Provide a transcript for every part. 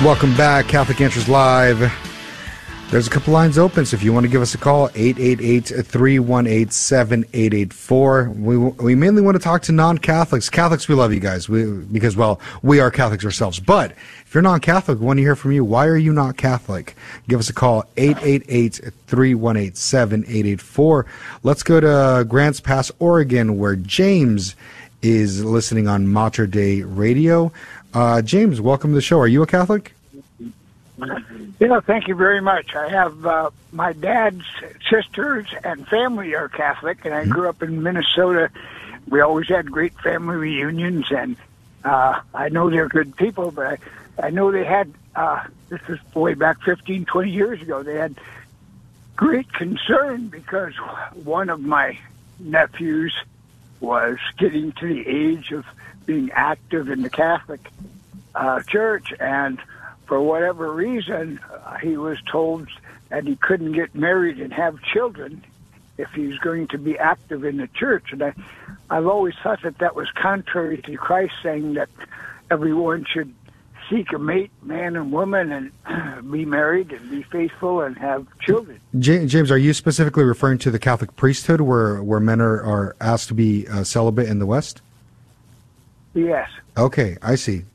Welcome back, Catholic Answers Live. There's a couple lines open, so if you want to give us a call, 888-318-7884. We mainly want to talk to non-Catholics. Catholics, we love you guys because, well, we are Catholics ourselves. But if you're non-Catholic, we want to hear from you. Why are you not Catholic? Give us a call, 888-318-7884. Let's go to Grants Pass, Oregon, where James is listening on Mater Dei Radio. James, welcome to the show. Are you a Catholic? Yeah, thank you very much. I have my dad's sisters and family are Catholic, and I grew up in Minnesota. We always had great family reunions, and I know they're good people, but I know they had, this was way back 15, 20 years ago, they had great concern because one of my nephews was getting to the age of being active in the Catholic Church, and for whatever reason, he was told that he couldn't get married and have children if he was going to be active in the church. And I've always thought that that was contrary to Christ saying that everyone should seek a mate, man and woman, and be married and be faithful and have children. James, are you specifically referring to the Catholic priesthood where men are asked to be celibate in the West? Yes. Okay, I see.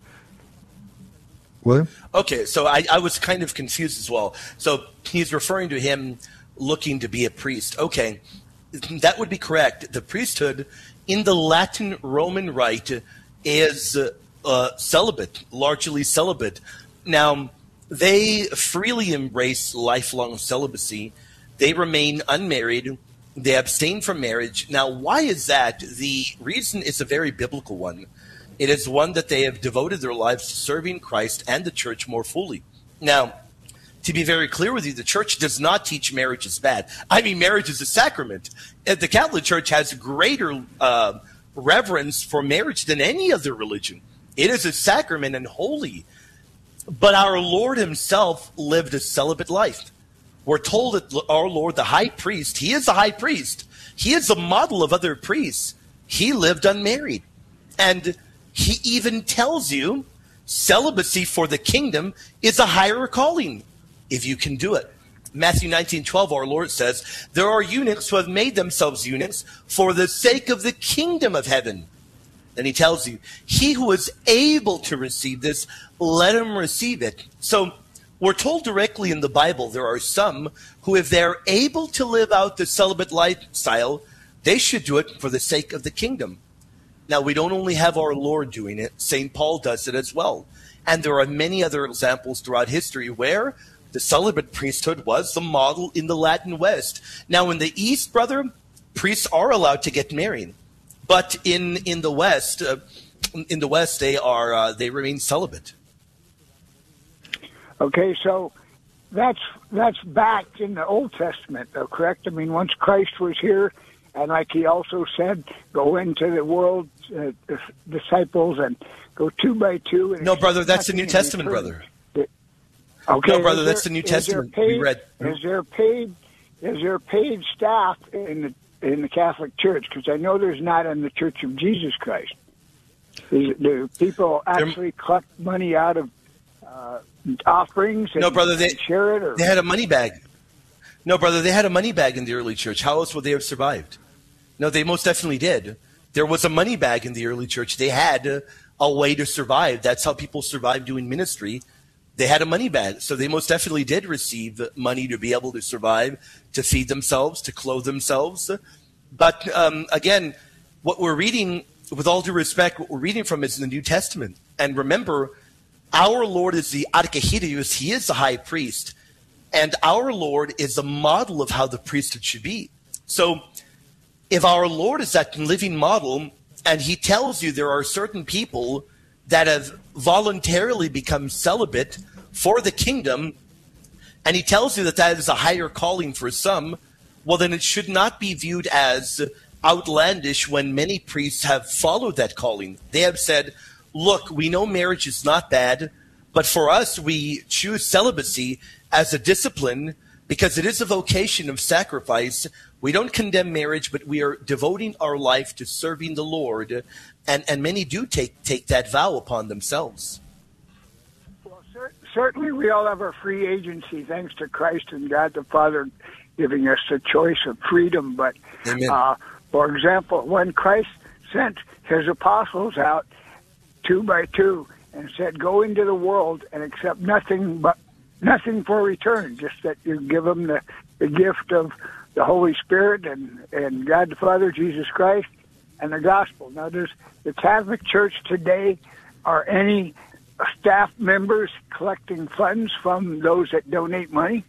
William? Okay, so I was kind of confused as well. So he's referring to him looking to be a priest. Okay, that would be correct. The priesthood in the Latin Roman Rite is celibate, largely celibate. Now, they freely embrace lifelong celibacy. They remain unmarried. They abstain from marriage. Now, why is that? The reason is a very biblical one. It is one that they have devoted their lives to serving Christ and the church more fully. Now, to be very clear with you, the church does not teach marriage is bad. I mean, marriage is a sacrament. The Catholic Church has greater reverence for marriage than any other religion. It is a sacrament and holy. But our Lord himself lived a celibate life. We're told that our Lord, the high priest, he is a high priest. He is a model of other priests. He lived unmarried. And he even tells you celibacy for the kingdom is a higher calling if you can do it. Matthew 19:12, our Lord says, there are eunuchs who have made themselves eunuchs for the sake of the kingdom of heaven. And he tells you, he who is able to receive this, let him receive it. So we're told directly in the Bible, there are some who, if they're able to live out the celibate lifestyle, they should do it for the sake of the kingdom. Now, we don't only have our Lord doing it. St. Paul does it as well. And there are many other examples throughout history where the celibate priesthood was the model in the Latin West. Now, in the East, brother, priests are allowed to get married. But in the West, they remain celibate. Okay, so that's back in the Old Testament, though, correct? I mean, once Christ was here, and like he also said, go into the world, disciples, and go 2 by 2. And no, brother, that's the New Testament, brother. Okay, no, brother, that's the New Testament we read. Is there paid staff in the Catholic Church? Because I know there's not in the Church of Jesus Christ. Do people actually collect money out of offerings? And, no, brother, they share it. Or? They had a money bag. No, brother, they had a money bag in the early church. How else would they have survived? No, they most definitely did. There was a money bag in the early church. They had a way to survive. That's how people survived doing ministry. They had a money bag. So they most definitely did receive money to be able to survive, to feed themselves, to clothe themselves. But again, what we're reading, with all due respect, what we're reading from is in the New Testament. And remember, our Lord is the Archihirius. He is the high priest. And our Lord is a model of how the priesthood should be. So if our Lord is that living model, and he tells you there are certain people that have voluntarily become celibate for the kingdom, and he tells you that that is a higher calling for some, well, then it should not be viewed as outlandish when many priests have followed that calling. They have said, look, we know marriage is not bad, but for us, we choose celibacy as a discipline because it is a vocation of sacrifice. We don't condemn marriage, but we are devoting our life to serving the Lord, and many do take that vow upon themselves. Well, certainly we all have our free agency thanks to Christ and God the Father giving us the choice of freedom. But, for example, when Christ sent his apostles out 2 by 2 and said, go into the world and accept nothing for return, just that you give them the gift of the Holy Spirit and God the Father, Jesus Christ, and the gospel. Now, does the Catholic Church today, are any staff members collecting funds from those that donate money?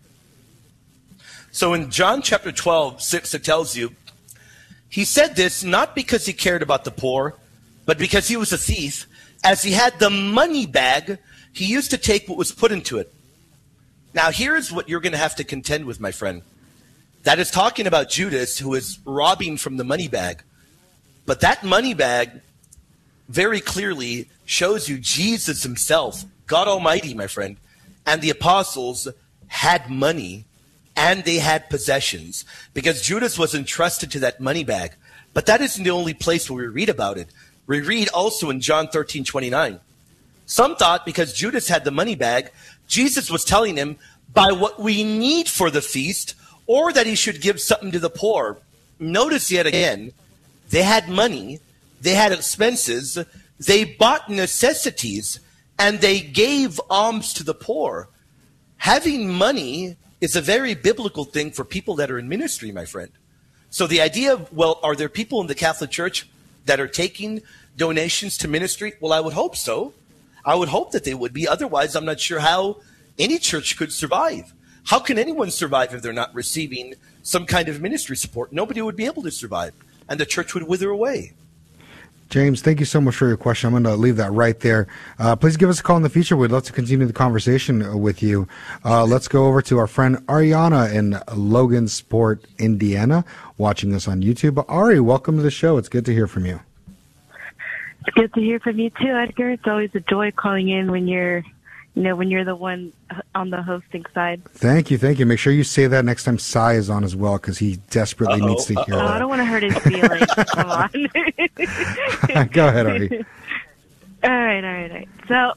So in John chapter 12, 6, it tells you, he said this not because he cared about the poor, but because he was a thief. As he had the money bag, he used to take what was put into it. Now, here's what you're going to have to contend with, my friend. That is talking about Judas, who is robbing from the money bag. But that money bag very clearly shows you Jesus himself, God Almighty, my friend, and the apostles had money and they had possessions because Judas was entrusted to that money bag. But that isn't the only place where we read about it. We read also in John 13:29. Some thought because Judas had the money bag, Jesus was telling him, buy what we need for the feast, or that he should give something to the poor. Notice yet again, they had money, they had expenses, they bought necessities, and they gave alms to the poor. Having money is a very biblical thing for people that are in ministry, my friend. So the idea of, well, are there people in the Catholic Church that are taking donations to ministry? Well, I would hope so. I would hope that they would be. Otherwise, I'm not sure how any church could survive. How can anyone survive if they're not receiving some kind of ministry support? Nobody would be able to survive, and the church would wither away. James, thank you so much for your question. I'm going to leave that right there. Please give us a call in the future. We'd love to continue the conversation with you. Let's go over to our friend Ariana in Logansport, Indiana, watching us on YouTube. Ari, welcome to the show. It's good to hear from you. It's good to hear from you too, Edgar. It's always a joy calling in when you're the one on the hosting side. Thank you. Make sure you say that next time Sai is on as well, because he desperately needs to hear that. I don't want to hurt his feelings. Come on. Go ahead, Ari. All right. So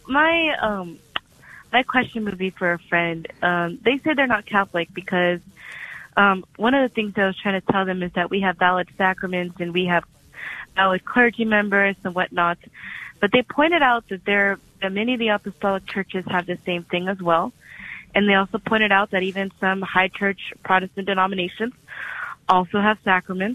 my question would be for a friend. They say they're not Catholic because one of the things I was trying to tell them is that we have valid sacraments and we have valid clergy members and whatnot. But they pointed out that many of the apostolic churches have the same thing as well. And they also pointed out that even some high church Protestant denominations also have sacraments.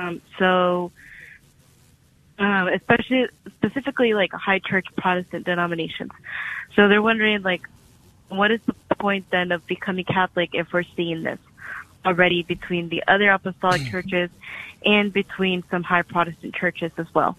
Specifically like high church Protestant denominations. So they're wondering, like, what is the point then of becoming Catholic if we're seeing this already between the other apostolic churches and between some high Protestant churches as well?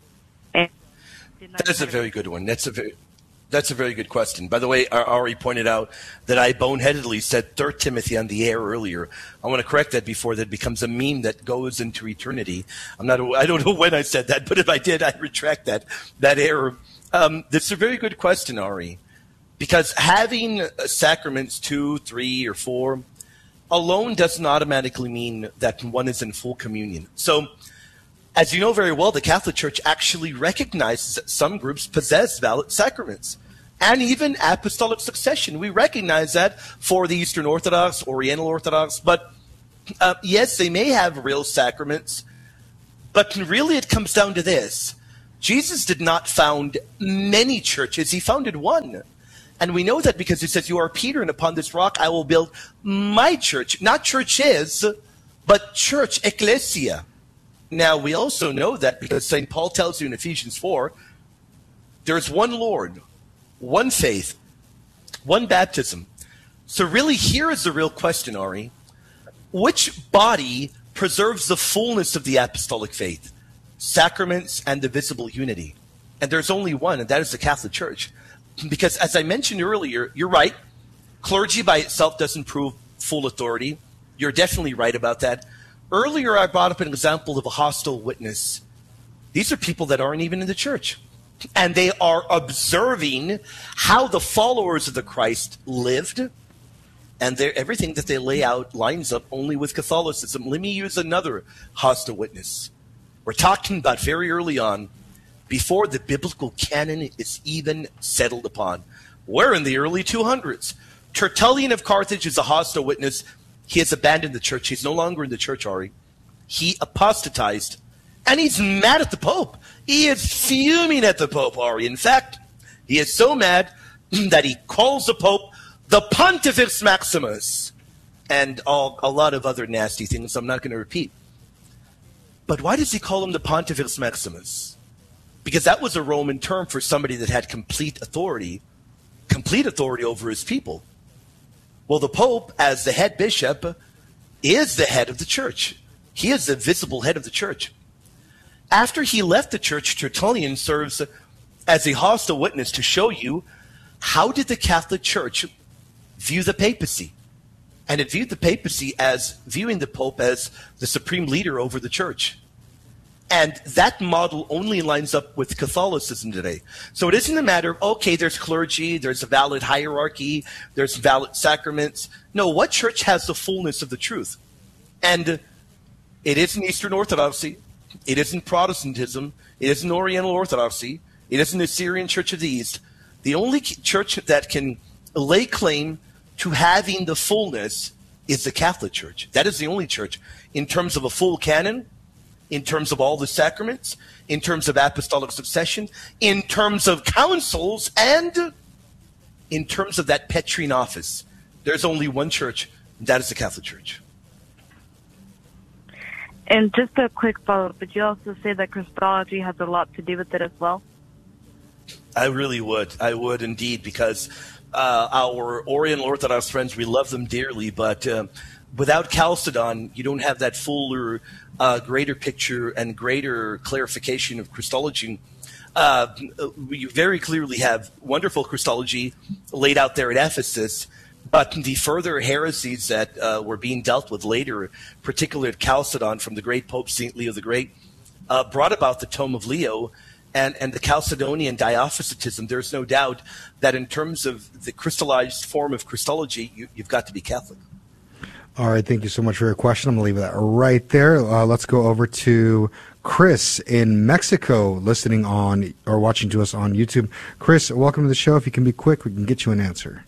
That is a very good one. That's a very good question. By the way, Ari pointed out that I boneheadedly said 3 Timothy on the air earlier. I want to correct that before that becomes a meme that goes into eternity. I don't know when I said that, but if I did, I retract that error. That's a very good question, Ari, because having sacraments 2, 3, or 4 alone doesn't automatically mean that one is in full communion. So, as you know very well, the Catholic Church actually recognizes that some groups possess valid sacraments and even apostolic succession. We recognize that for the Eastern Orthodox, Oriental Orthodox, but yes, they may have real sacraments, but really it comes down to this. Jesus did not found many churches. He founded one. And we know that because he says, you are Peter, and upon this rock I will build my church. Not churches, but church, ecclesia. Now, we also know that because St. Paul tells you in Ephesians 4, there's one Lord, one faith, one baptism. So really, here is the real question, Ari. Which body preserves the fullness of the apostolic faith, sacraments, and the visible unity? And there's only one, and that is the Catholic Church. Because as I mentioned earlier, you're right. Clergy by itself doesn't prove full authority. You're definitely right about that. Earlier, I brought up an example of a hostile witness. These are people that aren't even in the church. And they are observing how the followers of the Christ lived. And everything that they lay out lines up only with Catholicism. Let me use another hostile witness. We're talking about very early on, before the biblical canon is even settled upon. We're in the early 200s. Tertullian of Carthage is a hostile witness. He has abandoned the church. He's no longer in the church, Ari. He apostatized, and he's mad at the Pope. He is fuming at the Pope, Ari. In fact, he is so mad that he calls the Pope the Pontifex Maximus, and a lot of other nasty things I'm not going to repeat. But why does he call him the Pontifex Maximus? Because that was a Roman term for somebody that had complete authority over his people. Well, the Pope, as the head bishop, is the head of the church. He is the visible head of the church. After he left the church, Tertullian serves as a hostile witness to show you how did the Catholic Church view the papacy. And it viewed the papacy as viewing the Pope as the supreme leader over the church. And that model only lines up with Catholicism today. So it isn't a matter of, okay, there's clergy, there's a valid hierarchy, there's valid sacraments. No, what church has the fullness of the truth? And it isn't Eastern Orthodoxy. It isn't Protestantism. It isn't Oriental Orthodoxy. It isn't the Syrian Church of the East. The only church that can lay claim to having the fullness is the Catholic Church. That is the only church in terms of a full canon, in terms of all the sacraments, in terms of apostolic succession, in terms of councils, and in terms of that Petrine office. There's only one church, and that is the Catholic Church. And just a quick follow-up, would you also say that Christology has a lot to do with it as well? I really would. I would indeed, because our Oriental Orthodox friends, we love them dearly, but without Chalcedon, you don't have that fuller, greater picture and greater clarification of Christology. We very clearly have wonderful Christology laid out there at Ephesus, but the further heresies that were being dealt with later, particularly at Chalcedon from the great Pope St. Leo the Great, brought about the Tome of Leo and the Chalcedonian Diophysitism. There's no doubt that in terms of the crystallized form of Christology, you've got to be Catholic. All right, thank you so much for your question. I'm going to leave that right there. Let's go over to Chris in Mexico, listening on or watching to us on YouTube. Chris, welcome to the show. If you can be quick, we can get you an answer.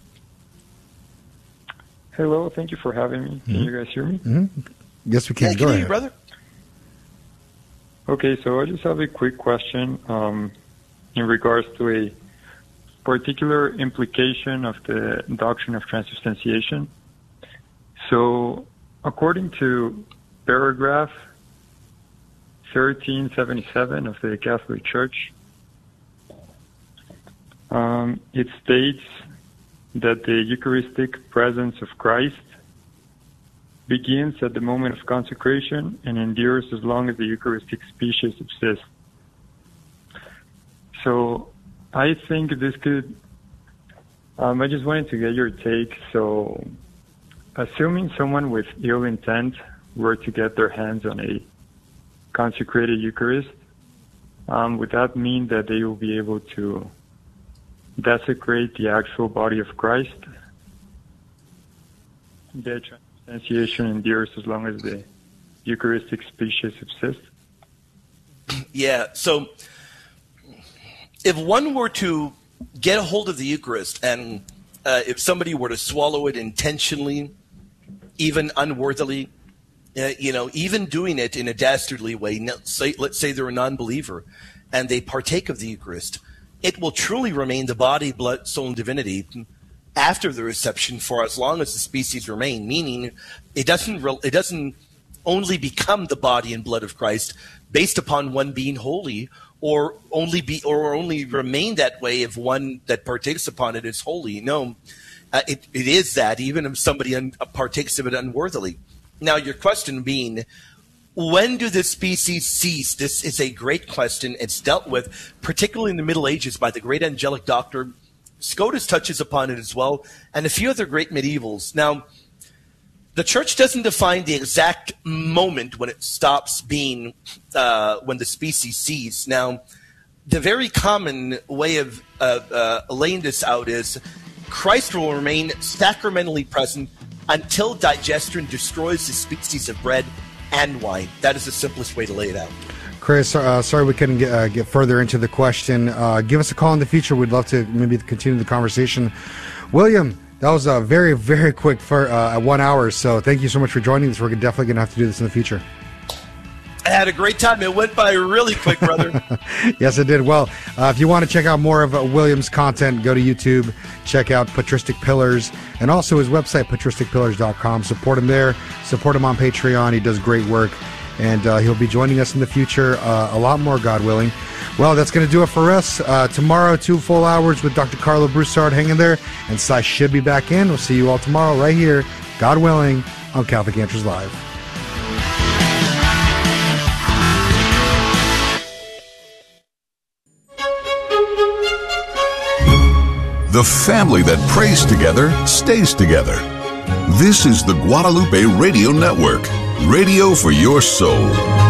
Hello, thank you for having me. Can you guys hear me? Mm-hmm. Yes, we can. Yeah, go ahead, brother. Okay, so I just have a quick question in regards to a particular implication of the doctrine of transubstantiation. So, according to paragraph 1377 of the Catholic Church, it states that the Eucharistic presence of Christ begins at the moment of consecration and endures as long as the Eucharistic species subsists. So, I think this could, I just wanted to get your take. So, assuming someone with ill intent were to get their hands on a consecrated Eucharist, would that mean that they will be able to desecrate the actual body of Christ? The transubstantiation endures as long as the Eucharistic species subsists? Yeah, so if one were to get a hold of the Eucharist and if somebody were to swallow it intentionally, even unworthily, even doing it in a dastardly way, let's say they're a non-believer and they partake of the Eucharist, it will truly remain the body, blood, soul, and divinity after the reception for as long as the species remain, meaning it doesn't only become the body and blood of Christ based upon one being holy, or only remain that way if one that partakes upon it is holy. No, it is that, even if somebody partakes of it unworthily. Now, your question being, when do the species cease? This is a great question. It's dealt with, particularly in the Middle Ages, by the great angelic doctor. Scotus touches upon it as well, and a few other great medievals. Now, the Church doesn't define the exact moment when it stops being, when the species cease. Now, the very common way of laying this out is Christ will remain sacramentally present until digestion destroys the species of bread and wine. That is the simplest way to lay it out. Chris. Sorry we couldn't get further into the question. Give us a call in the future. We'd love to maybe continue the conversation. William, that was a very, very quick for 1 hour. So thank you so much for joining us. We're definitely going to have to do this in the future. I had a great time. It went by really quick, brother. Yes, it did. Well, if you want to check out more of William's content, go to YouTube, check out Patristic Pillars, and also his website, patristicpillars.com. Support him there. Support him on Patreon. He does great work, and he'll be joining us in the future a lot more, God willing. Well, that's going to do it for us. Tomorrow, 2 full hours with Dr. Carlo Broussard. Hang in there, and Sai should be back in. We'll see you all tomorrow right here, God willing, on Catholic Answers Live. The family that prays together stays together. This is the Guadalupe Radio Network, radio for your soul.